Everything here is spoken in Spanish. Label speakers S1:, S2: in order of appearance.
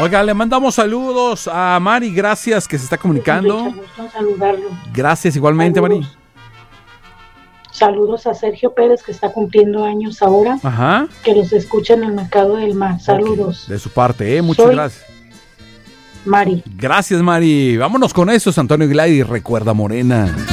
S1: Oiga, le mandamos saludos a Mari, gracias que se está comunicando.
S2: Mucho gusto en saludarlo.
S1: Gracias igualmente,
S2: Saludos.
S1: Mari.
S2: Saludos a Sergio Pérez, que está cumpliendo años ahora,
S1: Ajá.
S2: que los escucha en el Mercado del Mar. Saludos.
S1: De su parte, muchas
S2: Soy
S1: gracias.
S2: Mari.
S1: Gracias, Mari. Vámonos con eso, Antonio Aguilar y Recuerda Morena.